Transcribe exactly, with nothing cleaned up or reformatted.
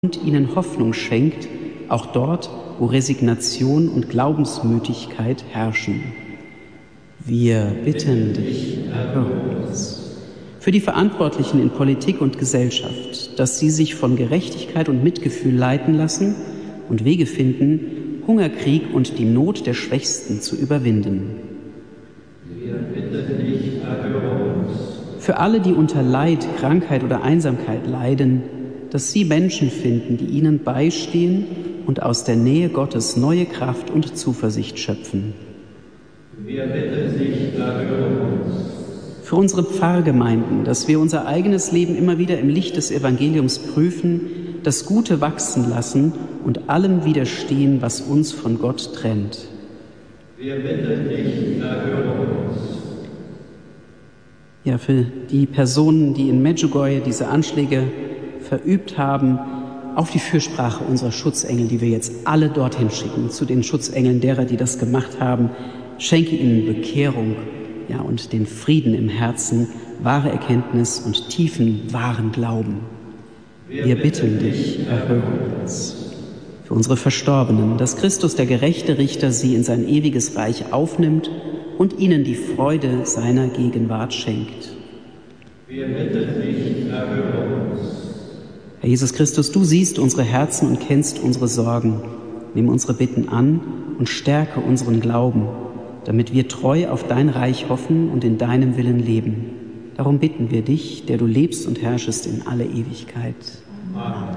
und ihnen Hoffnung schenkt, auch dort, wo Resignation und Glaubensmütigkeit herrschen. Wir bitten dich, erhöre uns. Für die Verantwortlichen in Politik und Gesellschaft, dass sie sich von Gerechtigkeit und Mitgefühl leiten lassen und Wege finden, Hungerkrieg und die Not der Schwächsten zu überwinden. Wir bitten dich, erhöre uns. Für alle, die unter Leid, Krankheit oder Einsamkeit leiden, dass sie Menschen finden, die ihnen beistehen und aus der Nähe Gottes neue Kraft und Zuversicht schöpfen. Wir bitten dich, erhöre uns. Für unsere Pfarrgemeinden, dass wir unser eigenes Leben immer wieder im Licht des Evangeliums prüfen, das Gute wachsen lassen und allem widerstehen, was uns von Gott trennt. Wir bitten dich, erhöre uns. Ja, für die Personen, die in Medjugorje diese Anschläge verübt haben, auf die Fürsprache unserer Schutzengel, die wir jetzt alle dorthin schicken, zu den Schutzengeln derer, die das gemacht haben, schenke ihnen Bekehrung, ja, und den Frieden im Herzen, wahre Erkenntnis und tiefen, wahren Glauben. Wir bitten dich, erhöre uns. Für unsere Verstorbenen, dass Christus, der gerechte Richter, sie in sein ewiges Reich aufnimmt und ihnen die Freude seiner Gegenwart schenkt. Wir bitten dich, erhöre uns. Herr Jesus Christus, du siehst unsere Herzen und kennst unsere Sorgen. Nimm unsere Bitten an und stärke unseren Glauben, damit wir treu auf dein Reich hoffen und in deinem Willen leben. Darum bitten wir dich, der du lebst und herrschest in alle Ewigkeit. Amen.